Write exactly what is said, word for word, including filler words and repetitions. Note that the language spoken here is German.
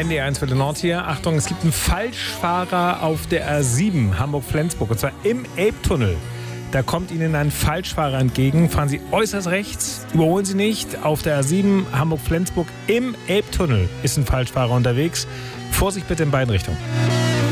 N D R eins für den Nord hier. Achtung, es gibt einen Falschfahrer auf der A sieben Hamburg-Flensburg. Und zwar im Elbtunnel. Da kommt Ihnen ein Falschfahrer entgegen. Fahren Sie äußerst rechts, überholen Sie nicht. Auf der A sieben Hamburg-Flensburg im Elbtunnel ist ein Falschfahrer unterwegs. Vorsicht bitte in beiden Richtungen.